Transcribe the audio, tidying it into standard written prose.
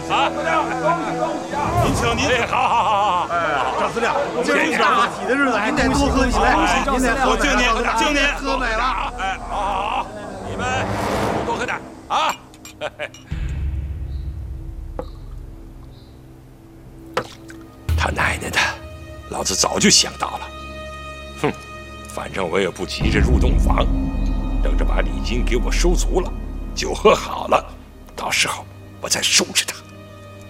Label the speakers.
Speaker 1: 啊！
Speaker 2: 您请您。
Speaker 1: 哎，好。
Speaker 2: 赵司令，今儿是大喜的日子，您得多喝几杯。您得我敬您，敬您，喝美了。
Speaker 1: 哎，好，你们多喝点啊！他奶奶的，老子早就想到了。哼，反正我也不急着入洞房，等着把礼金给我收足了，酒喝好了，到时候我再收拾他。